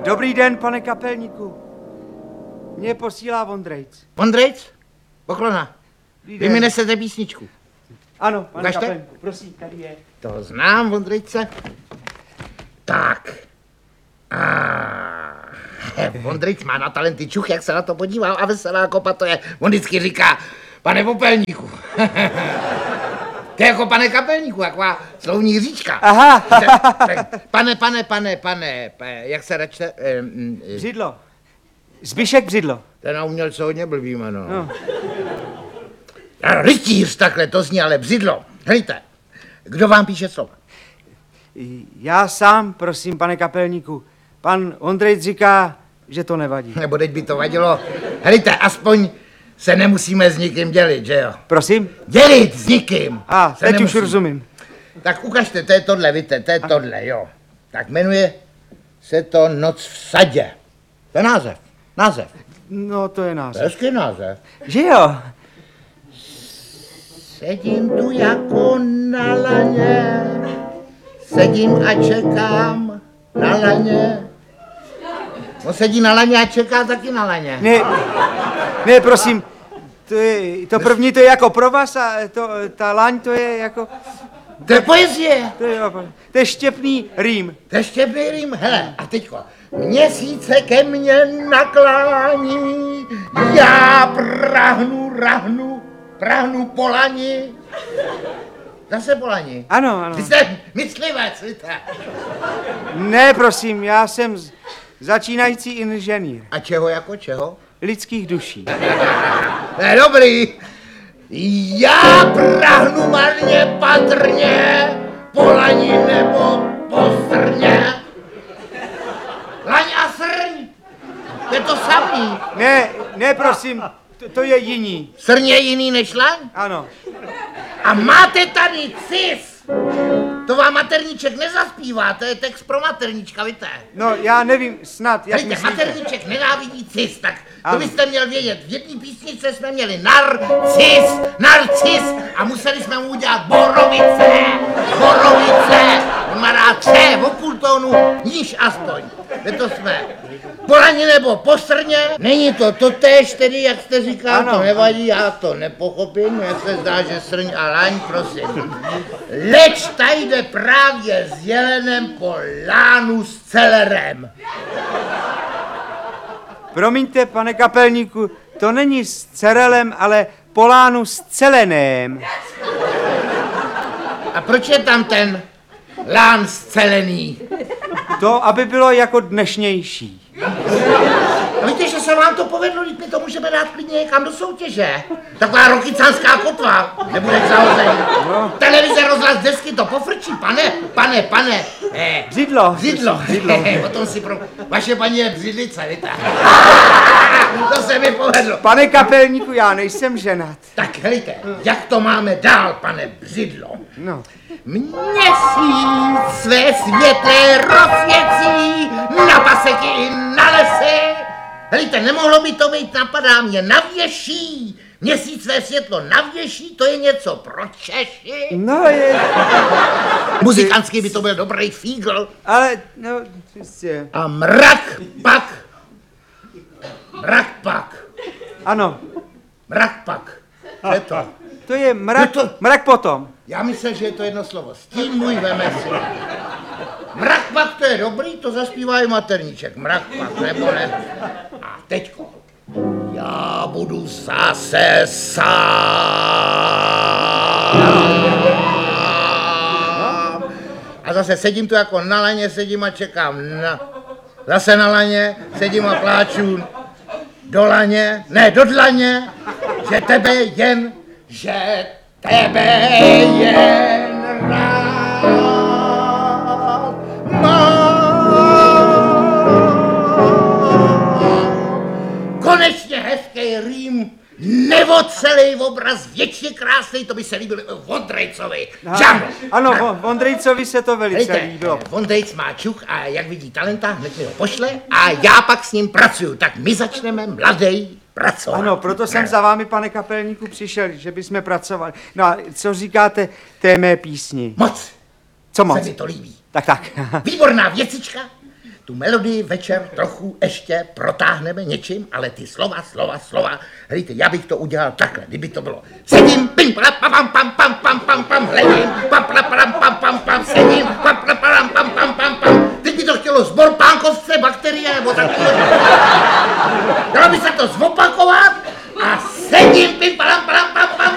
Dobrý den, pane kapelníku. Mě posílá Vondrejc. Vondrejc? Poklona. Vy mi nesete písničku. Ano, pane Ukažte. kapelníku, prosím, tady je. To znám, Vondrejce. Tak. Vondrejc má na talenty čuch, jak se na to podíval a veselá kopa to je. On vždycky říká, pane popelníku. To je jako pane kapelníku, taková slovní říčka. Aha. Pane, jak se račte? Břidlo. Zbyšek Břidlo. Ten na umělce hodně blbý jméno. No. Rytíř takhle, to zní, ale Břidlo. Hejte, kdo vám píše slova? Já sám, prosím, pane kapelníku. Pan Ondrejc říká, že to nevadí. Nebo teď by to vadilo. Hejte, aspoň se nemusíme s nikým dělit, že jo? Prosím? Dělit s nikým. Teď už rozumím. Tak ukažte, to je tohle, víte, to je tohle, jo. Tak jmenuje se to Noc v sadě. To je název. No, to je název. Hezký název. Že jo? Sedím tu jako na laně, sedím a čekám na laně. On sedí na laně a čeká taky na laně. Ne, prosím, to první to je jako pro vás a ta laň to je jako... To je poezie. To je štěpný rým. To je štěpný rým, hele, a teďko. Měsíce ke mně naklání, já prahnu po lani. Zase po lani. Ano. Ty jste myslivec, víte. Ne, prosím, já jsem začínající inženýr. A čeho jako čeho? Lidských duší. Ne, dobrý. Já prahnu marně patrně, po lani nebo po srně. Laň a srň, to je to samý. Ne, prosím, to je jiný. Srň je jiný než laň? Ano. A máte tady cis. To vám materníček nezaspívá, to je text pro materníčka, víte? No, já nevím, snad, jak myslíte? myslíte. Materníček nenávidí cis, tak ano. To byste měl vědět. V jedné písničce jsme měli narcis a museli jsme mu udělat borovice. On má rád o půl tónu, níž aspoň. To jsme po lani nebo po srně. Není to totéž tedy, jak jste říkal, ano. To nevadí, já to nepochopím, jak se zdá, že srň a laň, prosím. Leč tady jde právě s jelenem po lánu s celerem. Promiňte, pane kapelníku, to není s cerelem, ale po lánu s celenem. A proč je tam ten lán scelený? To, aby bylo jako dnešnější. A víte, že se vám to povedlo, když my to můžeme dát klidně někam do soutěže. Taková rokycánská kotva, nebudeš zahozený. No. Televize, rozhlas, desky to pofrčí, pane. Břidlo. Potom si vaše paní je břidlice, víte. To se mi povedlo. Pane kapelníku, já nejsem ženat. Tak hejte, jak to máme dál, pane Břidlo? No. Měsíc své světlé rozsvěcí na paseky i na lesy. Helejte, nemohlo by to být, napadá mě, navěší. Měsíc své světlo navěší, to je něco pro Češi. No je... Muzikantsky by to byl dobrý fígl. Ale, no, jistě. A mrak pak. Ano. Mrak pak. Co je to? To je mrak potom. Já myslím, že je to jedno slovo. Stín můj veme si. Mrak pak, to je dobrý, to zaspívá i materníček. Mrak pak, nebo ne. A teďko. Já budu zase sám. A zase sedím tu jako na laně, sedím a čekám. Zase na laně, sedím a pláču. Do dlaně, že tebe jen rád mám. Konečně hezký rým, nebo celý obraz, věčně krásný, to by se líbilo Vondrejcovi. Ano, Vondrejcovi se to velice líbilo. Vondrejc má čuch a jak vidí talenta, hned mi ho pošle a já pak s ním pracuju. Tak my začneme mladej pracovat. Ano, proto jsem za vámi, pane kapelníku, přišel, že bychom pracovali. No a co říkáte té mé písni? Moc. Co moc? Se mi to líbí. Tak. Výborná věcička, Tu melodii večer trochu ještě protáhneme něčím, ale ty slova. Hlejte, já bych to udělal takhle, kdyby to bylo. Sedím, pim, pam, hledím, pam, sedím, pam. Teď by to chtělo zbor pánkovce, bakterie nebo takové. Dalo by se to zopakovat a sedím, pim,